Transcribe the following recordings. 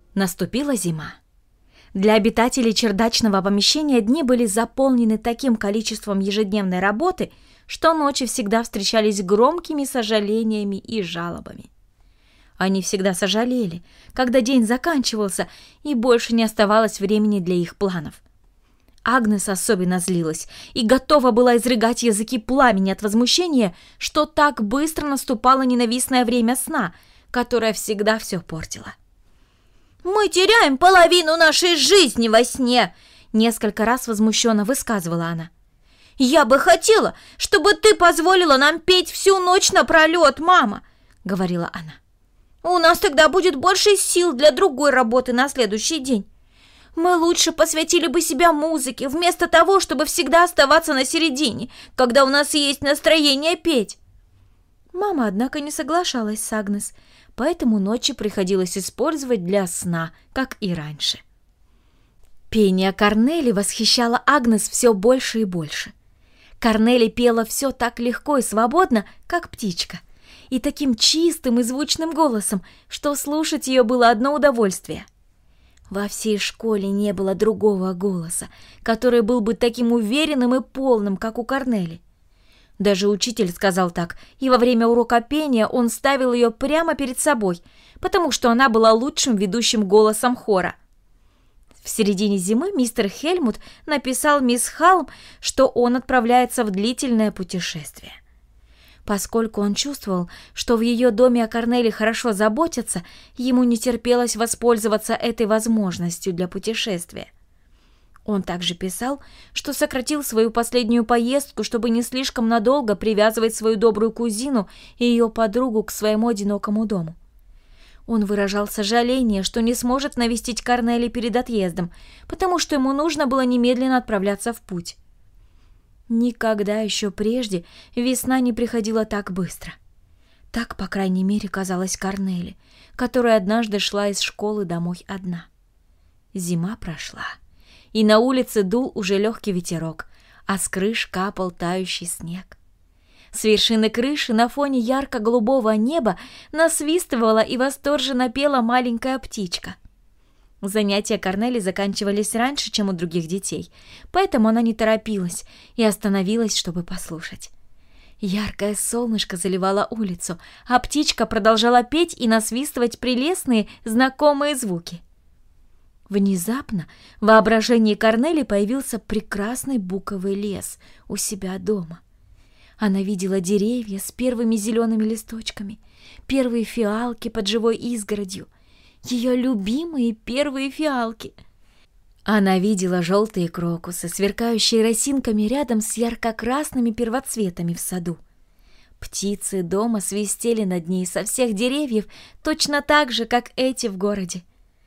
Наступила зима. Для обитателей чердачного помещения дни были заполнены таким количеством ежедневной работы, что ночи всегда встречались громкими сожалениями и жалобами. Они всегда сожалели, когда день заканчивался и больше не оставалось времени для их планов. Агнес особенно злилась и готова была изрыгать языки пламени от возмущения, что так быстро наступало ненавистное время сна, которое всегда все портило. «Мы теряем половину нашей жизни во сне!» Несколько раз возмущенно высказывала она. «Я бы хотела, чтобы ты позволила нам петь всю ночь напролет, мама!» — говорила она. «У нас тогда будет больше сил для другой работы на следующий день. Мы лучше посвятили бы себя музыке, вместо того, чтобы всегда оставаться на середине, когда у нас есть настроение петь». Мама, однако, не соглашалась с Агнес, поэтому ночи приходилось использовать для сна, как и раньше. Пение Корнели восхищало Агнес все больше и больше. Корнели пела все так легко и свободно, как птичка, и таким чистым и звучным голосом, что слушать ее было одно удовольствие. Во всей школе не было другого голоса, который был бы таким уверенным и полным, как у Корнели. Даже учитель сказал так, и во время урока пения он ставил ее прямо перед собой, потому что она была лучшим ведущим голосом хора. В середине зимы мистер Хельмут написал мисс Халм, что он отправляется в длительное путешествие. Поскольку он чувствовал, что в ее доме о Корнели хорошо заботятся, ему не терпелось воспользоваться этой возможностью для путешествия. Он также писал, что сократил свою последнюю поездку, чтобы не слишком надолго привязывать свою добрую кузину и ее подругу к своему одинокому дому. Он выражал сожаление, что не сможет навестить Корнели перед отъездом, потому что ему нужно было немедленно отправляться в путь. Никогда еще прежде весна не приходила так быстро. Так, по крайней мере, казалось Корнели, которая однажды шла из школы домой одна. Зима прошла, и на улице дул уже легкий ветерок, а с крыш капал тающий снег. С вершины крыши на фоне ярко-голубого неба насвистывала и восторженно пела маленькая птичка. Занятия Корнели заканчивались раньше, чем у других детей, поэтому она не торопилась и остановилась, чтобы послушать. Яркое солнышко заливало улицу, а птичка продолжала петь и насвистывать прелестные, знакомые звуки. Внезапно в воображении Корнели появился прекрасный буковый лес у себя дома. Она видела деревья с первыми зелеными листочками, первые фиалки под живой изгородью, ее любимые первые фиалки. Она видела желтые крокусы, сверкающие росинками рядом с ярко-красными первоцветами в саду. Птицы дома свистели над ней со всех деревьев, точно так же, как эти в городе.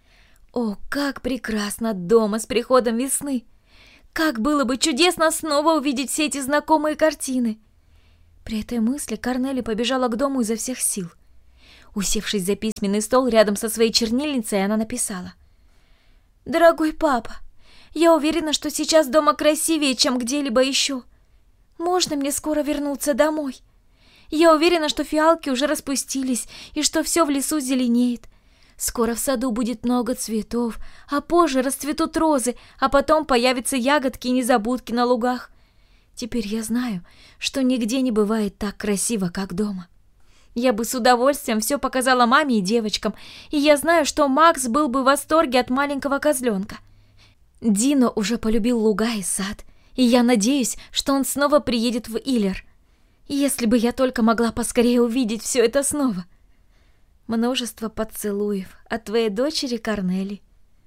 О, как прекрасно дома с приходом весны! Как было бы чудесно снова увидеть все эти знакомые картины! При этой мысли Корнели побежала к дому изо всех сил. Усевшись за письменный стол рядом со своей чернильницей, она написала: «Дорогой папа, я уверена, что сейчас дома красивее, чем где-либо еще. Можно мне скоро вернуться домой? Я уверена, что фиалки уже распустились и что все в лесу зеленеет. Скоро в саду будет много цветов, а позже расцветут розы, а потом появятся ягодки и незабудки на лугах. Теперь я знаю, что нигде не бывает так красиво, как дома. Я бы с удовольствием все показала маме и девочкам, и я знаю, что Макс был бы в восторге от маленького козленка. Дино уже полюбил луга и сад, и я надеюсь, что он снова приедет в Иллер. Если бы я только могла поскорее увидеть все это снова. Множество поцелуев от твоей дочери Корнели».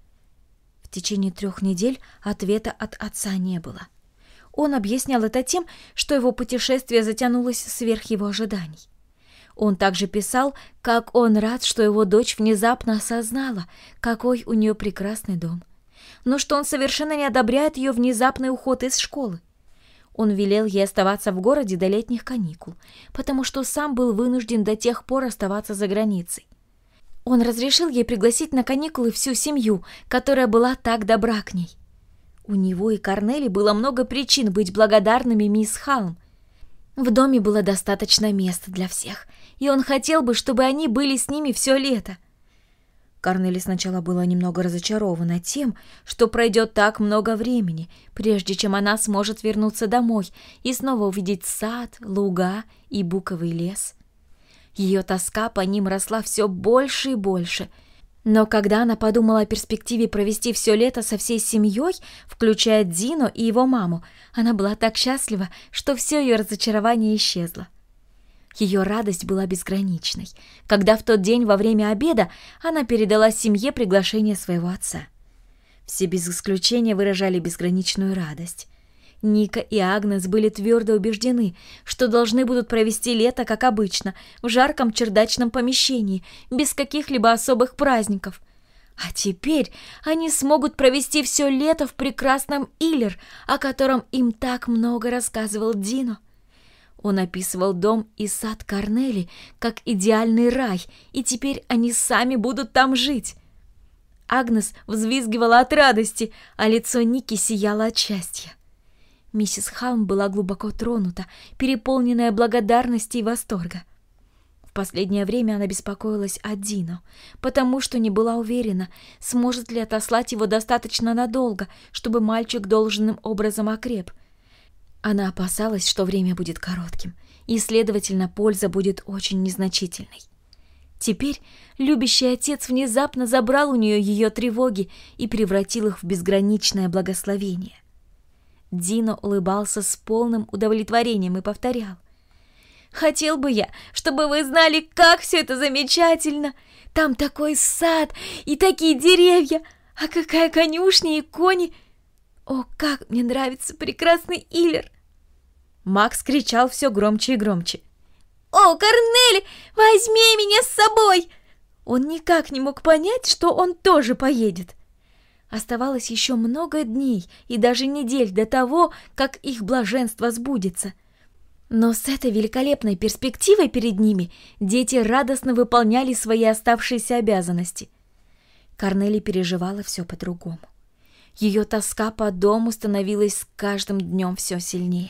В течение 3 недель ответа от отца не было. Он объяснял это тем, что его путешествие затянулось сверх его ожиданий. Он также писал, как он рад, что его дочь внезапно осознала, какой у нее прекрасный дом, но что он совершенно не одобряет ее внезапный уход из школы. Он велел ей оставаться в городе до летних каникул, потому что сам был вынужден до тех пор оставаться за границей. Он разрешил ей пригласить на каникулы всю семью, которая была так добра к ней. У него и Корнели было много причин быть благодарными мисс Халм. В доме было достаточно места для всех, и он хотел бы, чтобы они были с ними все лето. Корнели сначала была немного разочарована тем, что пройдет так много времени, прежде чем она сможет вернуться домой и снова увидеть сад, луга и буковый лес. Ее тоска по ним росла все больше и больше. Но когда она подумала о перспективе провести все лето со всей семьей, включая Дино и его маму, она была так счастлива, что все ее разочарование исчезло. Ее радость была безграничной, когда в тот день во время обеда она передала семье приглашение своего отца. Все без исключения выражали безграничную радость. Ника и Агнес были твердо убеждены, что должны будут провести лето, как обычно, в жарком чердачном помещении, без каких-либо особых праздников. А теперь они смогут провести все лето в прекрасном Иллер, о котором им так много рассказывал Дино. Он описывал дом и сад Корнели как идеальный рай, и теперь они сами будут там жить. Агнес взвизгивала от радости, а лицо Ники сияло от счастья. Миссис Халм была глубоко тронута, переполненная благодарности и восторга. В последнее время она беспокоилась о Дино, потому что не была уверена, сможет ли отослать его достаточно надолго, чтобы мальчик должным образом окреп. Она опасалась, что время будет коротким, и, следовательно, польза будет очень незначительной. Теперь любящий отец внезапно забрал у нее ее тревоги и превратил их в безграничное благословение. Дино улыбался с полным удовлетворением и повторял: «Хотел бы я, чтобы вы знали, как все это замечательно! Там такой сад и такие деревья, а какая конюшня и кони! О, как мне нравится прекрасный Иллер!» Макс кричал все громче и громче: «О, Корнели, возьми меня с собой!» Он никак не мог понять, что он тоже поедет. Оставалось еще много дней и даже недель до того, как их блаженство сбудется. Но с этой великолепной перспективой перед ними дети радостно выполняли свои оставшиеся обязанности. Корнели переживала все по-другому. Ее тоска по дому становилась с каждым днем все сильнее.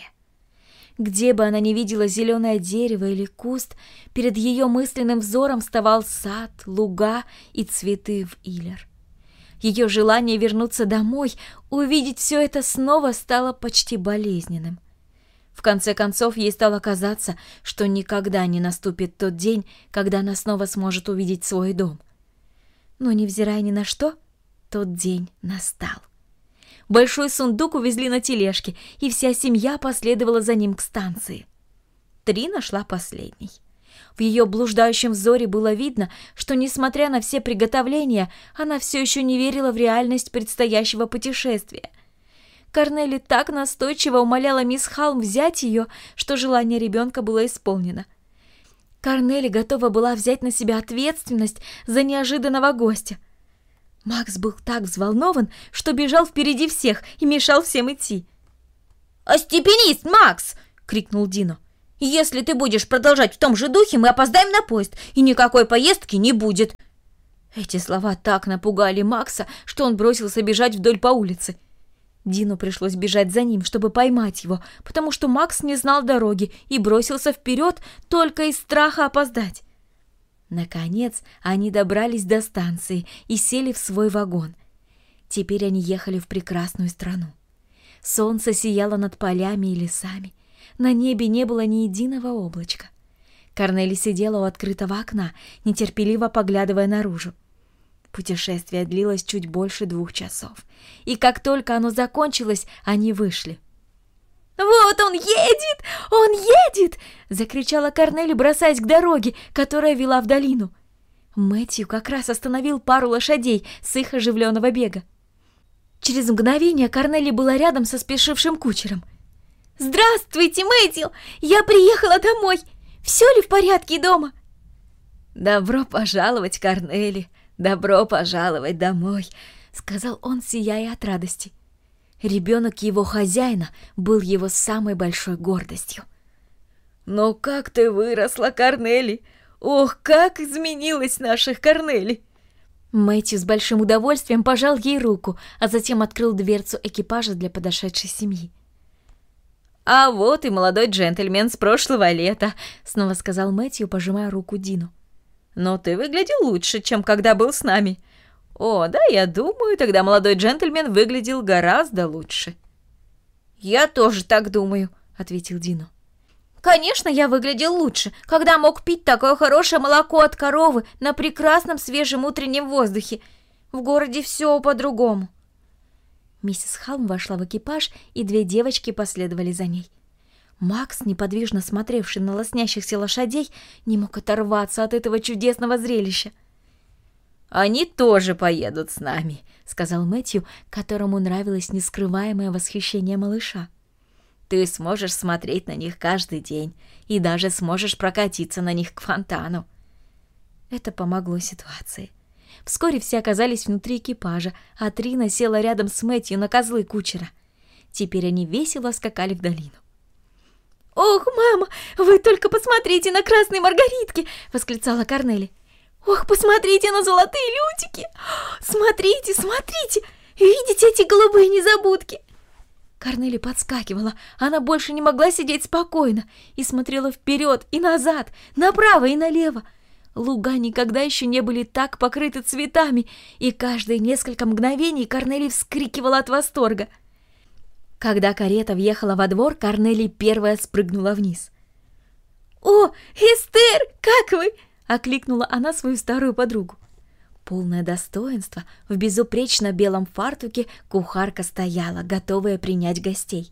Где бы она ни видела зеленое дерево или куст, перед ее мысленным взором вставал сад, луга и цветы в Иллер. Ее желание вернуться домой, увидеть все это снова стало почти болезненным. В конце концов, ей стало казаться, что никогда не наступит тот день, когда она снова сможет увидеть свой дом. Но, невзирая ни на что, тот день настал. Большой сундук увезли на тележке, и вся семья последовала за ним к станции. Трина шла последней. В ее блуждающем взоре было видно, что, несмотря на все приготовления, она все еще не верила в реальность предстоящего путешествия. Корнели так настойчиво умоляла мисс Халм взять ее, что желание ребенка было исполнено. Корнели готова была взять на себя ответственность за неожиданного гостя. Макс был так взволнован, что бежал впереди всех и мешал всем идти. «Остепенись, Макс!» — крикнул Дино. «Если ты будешь продолжать в том же духе, мы опоздаем на поезд, и никакой поездки не будет!» Эти слова так напугали Макса, что он бросился бежать вдоль по улице. Дино пришлось бежать за ним, чтобы поймать его, потому что Макс не знал дороги и бросился вперед только из страха опоздать. Наконец они добрались до станции и сели в свой вагон. Теперь они ехали в прекрасную страну. Солнце сияло над полями и лесами. На небе не было ни единого облачка. Корнели сидела у открытого окна, нетерпеливо поглядывая наружу. Путешествие длилось чуть больше 2 часов, и как только оно закончилось, они вышли. «Вот он едет! Он едет!» — закричала Корнели, бросаясь к дороге, которая вела в долину. Мэтью как раз остановил пару лошадей с их оживленного бега. Через мгновение Корнели была рядом со спешившим кучером. «Здравствуйте, Мэтью! Я приехала домой! Все ли в порядке дома?» «Добро пожаловать, Корнели! Добро пожаловать домой!» — сказал он, сияя от радости. Ребенок его хозяина был его самой большой гордостью. «Но как ты выросла, Корнели! Ох, как изменилась наша Корнели!» Мэтью с большим удовольствием пожал ей руку, а затем открыл дверцу экипажа для подошедшей семьи. «А вот и молодой джентльмен с прошлого лета», — снова сказал Мэтью, пожимая руку Дину. «Но ты выглядел лучше, чем когда был с нами. О, да, я думаю, тогда молодой джентльмен выглядел гораздо лучше. «Я тоже так думаю», — ответил Дино. «Конечно, я выглядел лучше, когда мог пить такое хорошее молоко от коровы на прекрасном свежем утреннем воздухе. В городе все по-другому». Миссис Халм вошла в экипаж, и две девочки последовали за ней. Макс, неподвижно смотревший на лоснящихся лошадей, не мог оторваться от этого чудесного зрелища. «Они тоже поедут с нами», — сказал Мэтью, которому нравилось нескрываемое восхищение малыша. «Ты сможешь смотреть на них каждый день и даже сможешь прокатиться на них к фонтану». Это помогло ситуации. Вскоре все оказались внутри экипажа, а Трина села рядом с Мэтью на козлы кучера. Теперь они весело скакали в долину. «Ох, мама, вы только посмотрите на красные маргаритки!» — восклицала Корнели. «Ох, посмотрите на золотые лютики! Смотрите, смотрите! Видите эти голубые незабудки?» Корнели подскакивала, она больше не могла сидеть спокойно и смотрела вперед и назад, направо и налево. Луга никогда еще не были так покрыты цветами, и каждые несколько мгновений Корнели вскрикивала от восторга. Когда карета въехала во двор, Корнели первая спрыгнула вниз. «О, Эстер, как вы?» — окликнула она свою старую подругу. Полное достоинство, в безупречно белом фартуке кухарка стояла, готовая принять гостей.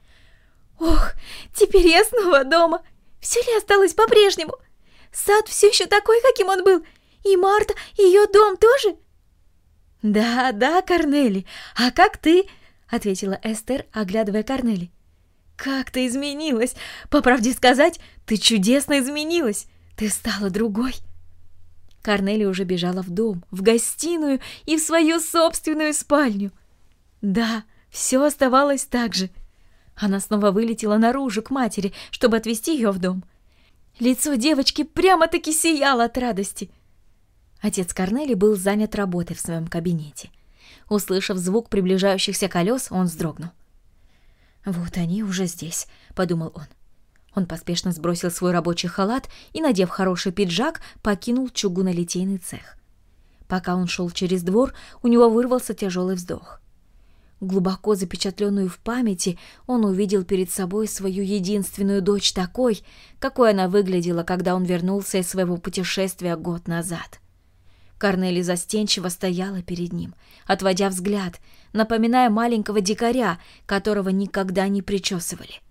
«Ох, теперь я снова дома. Все ли осталось по-прежнему? Сад все еще такой, каким он был, и Марта, и ее дом тоже?» «Да, да, Корнели, а как ты?» — ответила Эстер, оглядывая Корнели. «Как ты изменилась! По правде сказать, ты чудесно изменилась! Ты стала другой!» Корнели уже бежала в дом, в гостиную и в свою собственную спальню. Да, все оставалось так же. Она снова вылетела наружу к матери, чтобы отвезти ее в дом. Лицо девочки прямо-таки сияло от радости. Отец Корнели был занят работой в своем кабинете. Услышав звук приближающихся колес, он вздрогнул. «Вот они уже здесь», — подумал он. Он поспешно сбросил свой рабочий халат и, надев хороший пиджак, покинул чугунолитейный цех. Пока он шел через двор, у него вырвался тяжелый вздох. Глубоко запечатленную в памяти, он увидел перед собой свою единственную дочь такой, какой она выглядела, когда он вернулся из своего путешествия год назад. Корнели застенчиво стояла перед ним, отводя взгляд, напоминая маленького дикаря, которого никогда не причесывали.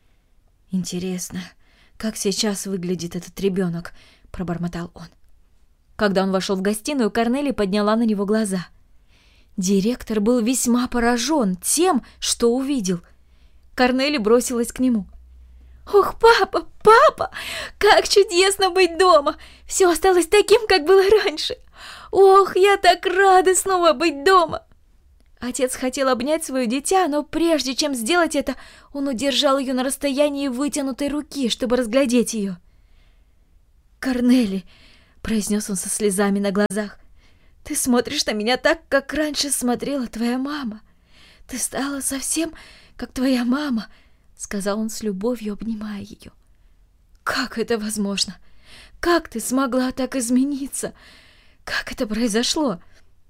«Интересно, как сейчас выглядит этот ребенок?» — пробормотал он. Когда он вошел в гостиную, Корнели подняла на него глаза. Директор был весьма поражен тем, что увидел. Корнели бросилась к нему. «Ох, папа, папа, как чудесно быть дома! Все осталось таким, как было раньше! Ох, я так рада снова быть дома!» Отец хотел обнять свое дитя, но прежде чем сделать это, он удержал ее на расстоянии вытянутой руки, чтобы разглядеть ее. «Корнели», — произнес он со слезами на глазах, — «ты смотришь на меня так, как раньше смотрела твоя мама. Ты стала совсем как твоя мама», — сказал он с любовью, обнимая ее. «Как это возможно? Как ты смогла так измениться? Как это произошло?»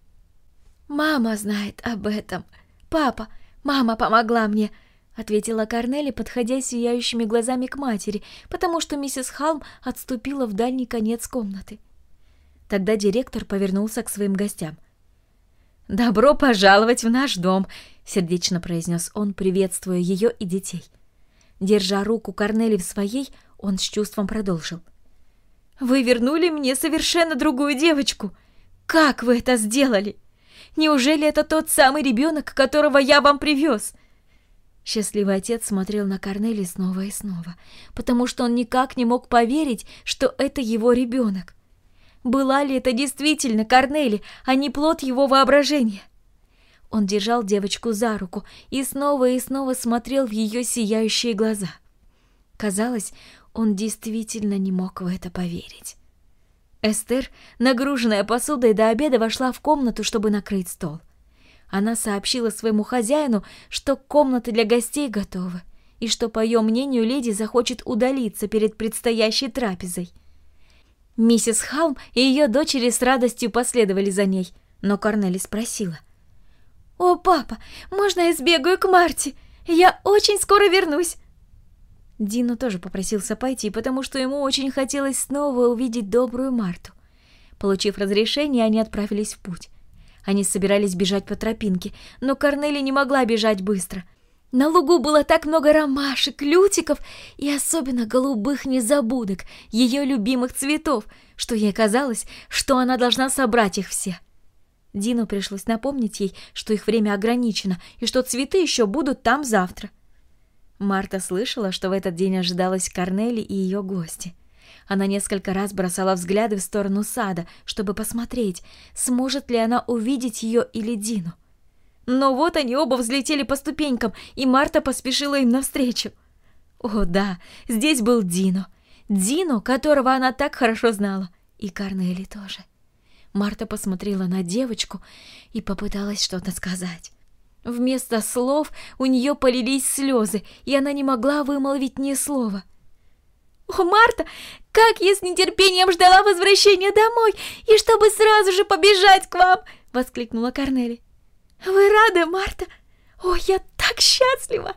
«Мама знает об этом. Папа, мама помогла мне», — ответила Корнели, подходя сияющими глазами к матери, потому что миссис Халм отступила в дальний конец комнаты. Тогда директор повернулся к своим гостям. «Добро пожаловать в наш дом», — сердечно произнес он, приветствуя ее и детей. Держа руку Корнели в своей, он с чувством продолжил. «Вы вернули мне совершенно другую девочку. Как вы это сделали? Неужели это тот самый ребенок, которого я вам привез?» Счастливый отец смотрел на Корнели снова и снова, потому что он никак не мог поверить, что это его ребенок. Была ли это действительно Корнели, а не плод его воображения? Он держал девочку за руку и снова смотрел в ее сияющие глаза. Казалось, он действительно не мог в это поверить. Эстер, нагруженная посудой до обеда, вошла в комнату, чтобы накрыть стол. Она сообщила своему хозяину, что комнаты для гостей готовы, и что, по ее мнению, леди захочет удалиться перед предстоящей трапезой. Миссис Халм и ее дочери с радостью последовали за ней, Но Корнели спросила: «О, папа, можно я сбегаю к Марте? Я очень скоро вернусь!» Дино тоже попросился пойти, потому что ему очень хотелось снова увидеть добрую Марту. Получив разрешение, они отправились в путь. Они собирались бежать по тропинке, но Корнели не могла бежать быстро. На лугу было так много ромашек, лютиков и особенно голубых незабудок, ее любимых цветов, что ей казалось, что она должна собрать их все. Дину пришлось напомнить ей, что их время ограничено и что цветы еще будут там завтра. Марта слышала, что в этот день ожидалась Корнели и ее гости. Она несколько раз бросала взгляды в сторону сада, чтобы посмотреть, сможет ли она увидеть ее или Дину. Но вот они оба взлетели по ступенькам, и Марта поспешила им навстречу. О да, здесь был Дино. Дино, которого она так хорошо знала. И Корнели тоже. Марта посмотрела на девочку и попыталась что-то сказать. Вместо слов у нее полились слезы, и она не могла вымолвить ни слова. «О, Марта, как я с нетерпением ждала возвращения домой, и чтобы сразу же побежать к вам!» — воскликнула Корнели. «Вы рады, Марта? О, я так счастлива!»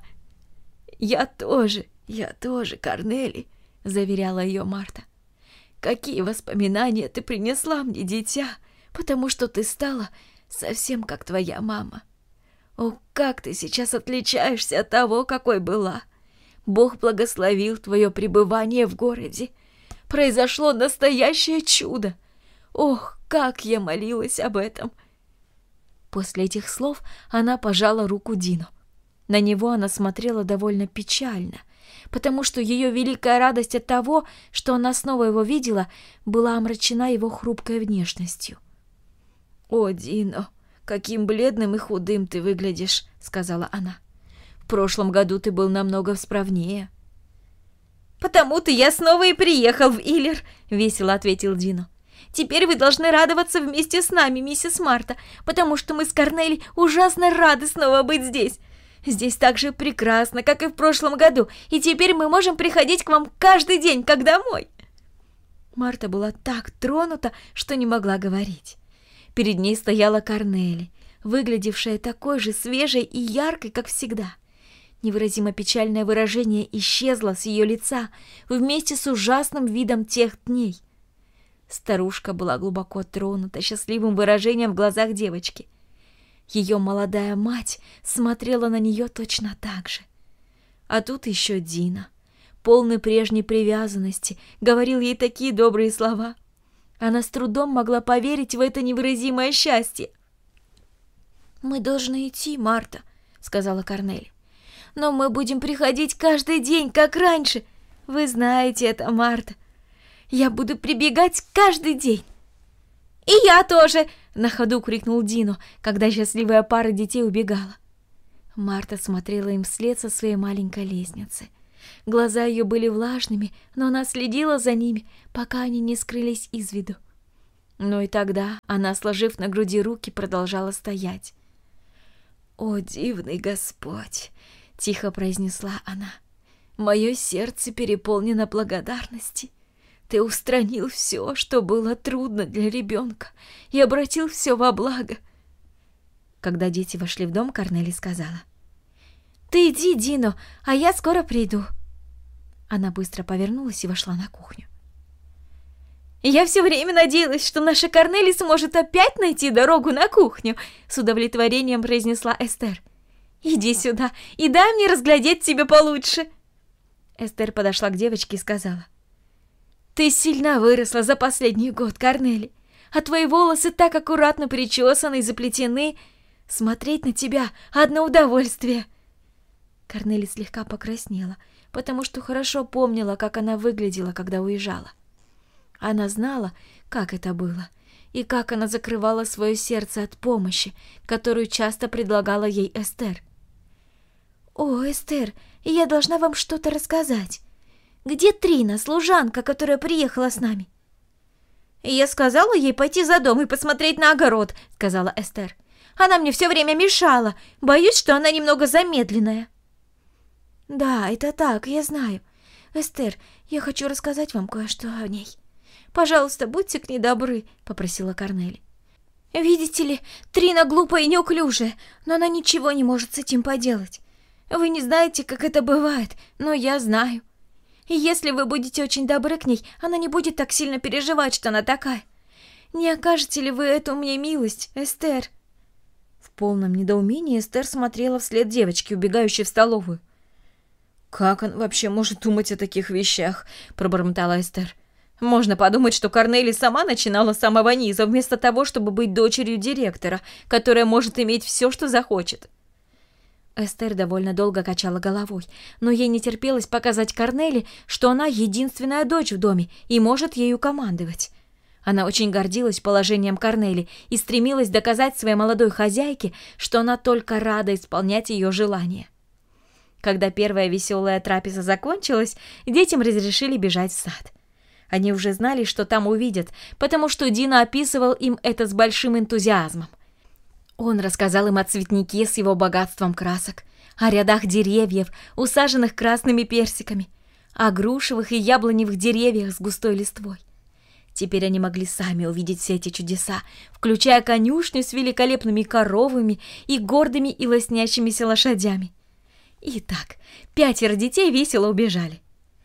Я тоже, Корнели», — заверяла ее Марта. «Какие воспоминания ты принесла мне, дитя, потому что ты стала совсем как твоя мама. О, как ты сейчас отличаешься от того, какой была. Бог благословил твое пребывание в городе. Произошло настоящее чудо. Ох, как я молилась об этом!» После этих слов она пожала руку Дину. На него она смотрела довольно печально, потому что ее великая радость от того, что она снова его видела, была омрачена его хрупкой внешностью. «О, Дино, каким бледным и худым ты выглядишь», — сказала она. «В прошлом году ты был намного справнее». «Потому-то я снова и приехал в Иллер», — весело ответил Дино. «Теперь вы должны радоваться вместе с нами, миссис Марта, потому что мы с Корнели ужасно рады снова быть здесь. Здесь так же прекрасно, как и в прошлом году, и теперь мы можем приходить к вам каждый день, как домой». Марта была так тронута, что не могла говорить. Перед ней стояла Корнели, выглядевшая такой же свежей и яркой, как всегда. Невыразимо печальное выражение исчезло с ее лица вместе с ужасным видом тех дней. Старушка была глубоко тронута счастливым выражением в глазах девочки. Ее молодая мать смотрела на нее точно так же. А тут еще Дина, полный прежней привязанности, говорил ей такие добрые слова. Она с трудом могла поверить в это невыразимое счастье. «Мы должны идти, Марта», — сказала Корнели. «Но мы будем приходить каждый день, как раньше. Вы знаете это, Марта. Я буду прибегать каждый день». «И я тоже!» — на ходу крикнул Дино, когда счастливая пара детей убегала. Марта смотрела им вслед со своей маленькой лестницы. Глаза ее были влажными, но она следила за ними, пока они не скрылись из виду. Но и тогда она, сложив на груди руки, продолжала стоять. «О, дивный Господь!» — тихо произнесла она. «Мое сердце переполнено благодарности. Ты устранил все, что было трудно для ребенка, и обратил все во благо». Когда дети вошли в дом, Корнели сказала: «Ты иди, Дино, а я скоро приду». Она быстро повернулась и вошла на кухню. «Я все время надеялась, что наша Корнели сможет опять найти дорогу на кухню», — с удовлетворением произнесла Эстер. «Иди сюда и дай мне разглядеть тебя получше». Эстер подошла к девочке и сказала: «Ты сильно выросла за последний год, Корнели, а твои волосы так аккуратно причесаны и заплетены. Смотреть на тебя — одно удовольствие». Корнели слегка покраснела, потому что хорошо помнила, как она выглядела, когда уезжала. Она знала, как это было, и как она закрывала свое сердце от помощи, которую часто предлагала ей Эстер. «О, Эстер, я должна вам что-то рассказать. Где Трина, служанка, которая приехала с нами?» «Я сказала ей пойти за дом и посмотреть на огород», — сказала Эстер. «Она мне все время мешала. Боюсь, что она немного замедленная». «Да, это так, я знаю. Эстер, я хочу рассказать вам кое-что о ней. Пожалуйста, будьте к ней добры», — попросила Корнели. Видите ли, Трина глупая и неуклюжая, но она ничего не может с этим поделать. Вы не знаете, как это бывает, но я знаю. И если вы будете очень добры к ней, она не будет так сильно переживать, что она такая. Не окажете ли вы эту мне милость, Эстер?» В полном недоумении Эстер смотрела вслед девочке, убегающей в столовую. «Как он вообще может думать о таких вещах?» — пробормотала Эстер. «Можно подумать, что Корнели сама начинала с самого низа, вместо того, чтобы быть дочерью директора, которая может иметь все, что захочет». Эстер довольно долго качала головой, но ей не терпелось показать Корнели, что она единственная дочь в доме и может ею командовать. Она очень гордилась положением Корнели и стремилась доказать своей молодой хозяйке, что она только рада исполнять ее желания. Когда первая веселая трапеза закончилась, детям разрешили бежать в сад. Они уже знали, что там увидят, потому что Дина описывал им это с большим энтузиазмом. Он рассказал им о цветнике с его богатством красок, о рядах деревьев, усаженных красными персиками, о грушевых и яблоневых деревьях с густой листвой. Теперь они могли сами увидеть все эти чудеса, включая конюшню с великолепными коровами и гордыми и лоснящимися лошадями. Итак, 5 детей весело убежали.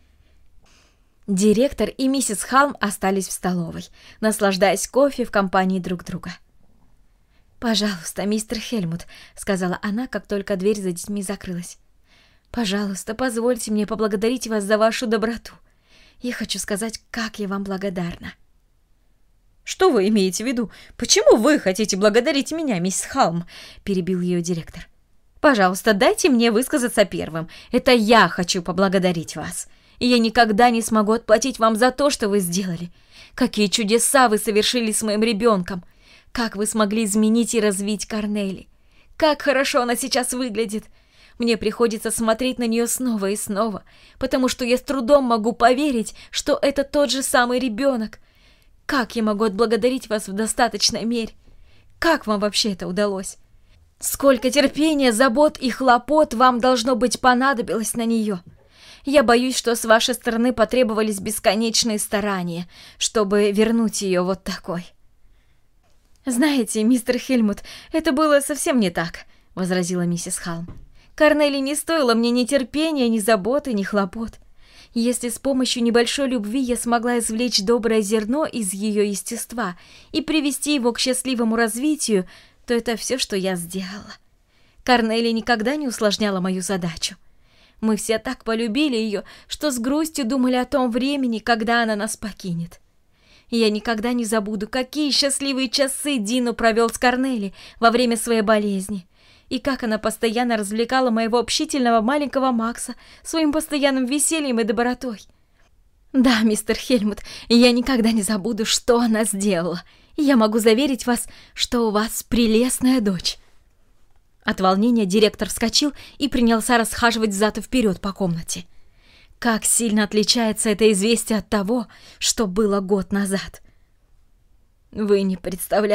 Директор и миссис Халм остались в столовой, наслаждаясь кофе в компании друг друга. «Пожалуйста, мистер Хельмут», — сказала она, как только дверь за детьми закрылась. «Пожалуйста, позвольте мне поблагодарить вас за вашу доброту. Я хочу сказать, как я вам благодарна». «Что вы имеете в виду? Почему вы хотите благодарить меня, мисс Халм?» — перебил ее директор. «Пожалуйста, дайте мне высказаться первым. Это я хочу поблагодарить вас. И я никогда не смогу отплатить вам за то, что вы сделали. Какие чудеса вы совершили с моим ребенком. Как вы смогли изменить и развить Корнели. Как хорошо она сейчас выглядит. Мне приходится смотреть на нее снова и снова, потому что я с трудом могу поверить, что это тот же самый ребенок. Как я могу отблагодарить вас в достаточной мере? Как вам вообще это удалось? Сколько терпения, забот и хлопот вам, должно быть, понадобилось на нее. Я боюсь, что с вашей стороны потребовались бесконечные старания, чтобы вернуть ее вот такой». «Знаете, мистер Хельмут, это было совсем не так», — возразила миссис Халм. «Корнели не стоило мне ни терпения, ни заботы, ни хлопот. Если с помощью небольшой любви я смогла извлечь доброе зерно из ее естества и привести его к счастливому развитию, то это все, что я сделала. Корнели никогда не усложняла мою задачу. Мы все так полюбили ее, что с грустью думали о том времени, когда она нас покинет. Я никогда не забуду, какие счастливые часы Дину провел с Корнели во время своей болезни, и как она постоянно развлекала моего общительного маленького Макса своим постоянным весельем и добротой. Да, мистер Хельмут, я никогда не забуду, что она сделала, и я могу заверить вас, что у вас прелестная дочь». От волнения директор вскочил и принялся расхаживать взад и вперед по комнате. Как сильно отличается это известие от того, что было год назад. «Вы не представляете,